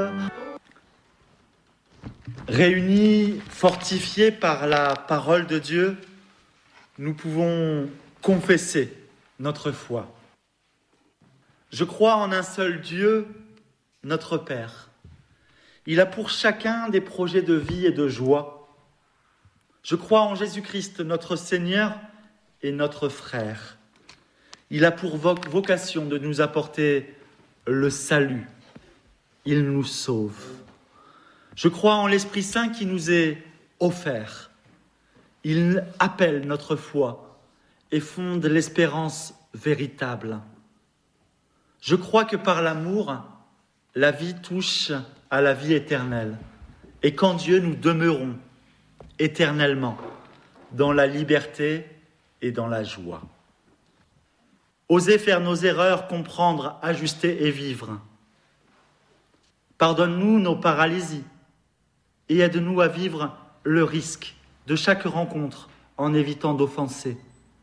Réunis, fortifiés par la parole de Dieu, nous pouvons confesser notre foi. Je crois en un seul Dieu, notre Père. Il a pour chacun des projets de vie et de joie. Je crois en Jésus-Christ, notre Seigneur et notre frère. Il a pour vocation de nous apporter le salut. Il nous sauve. Je crois en l'Esprit Saint qui nous est offert. Il appelle notre foi et fonde l'espérance véritable. Je crois que par l'amour, la vie touche à la vie éternelle et qu'en Dieu nous demeurons éternellement dans la liberté et dans la joie. Oser faire nos erreurs, comprendre, ajuster et vivre. Pardonne-nous nos paralysies et aide-nous à vivre le risque de chaque rencontre en évitant d'offenser.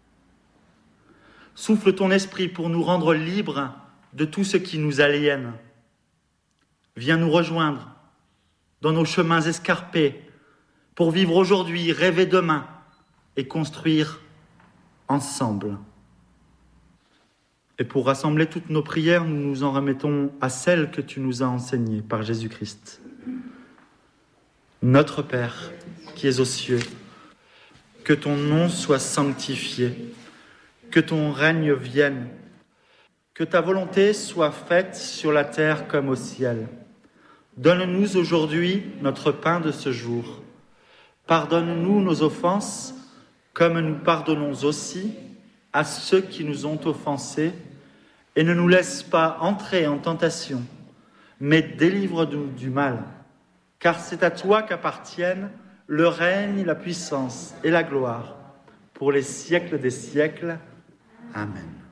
Souffle ton esprit pour nous rendre libres de tout ce qui nous aliène. Viens nous rejoindre dans nos chemins escarpés pour vivre aujourd'hui, rêver demain et construire ensemble. Et pour rassembler toutes nos prières, nous nous en remettons à celles que tu nous as enseignées par Jésus-Christ. Notre Père, qui es aux cieux, que ton nom soit sanctifié, que ton règne vienne, que ta volonté soit faite sur la terre comme au ciel. Donne-nous aujourd'hui notre pain de ce jour. Pardonne-nous nos offenses, comme nous pardonnons aussi à ceux qui nous ont offensés, et ne nous laisse pas entrer en tentation, mais délivre-nous du mal. Car c'est à toi qu'appartiennent le règne, la puissance et la gloire, pour les siècles des siècles. Amen.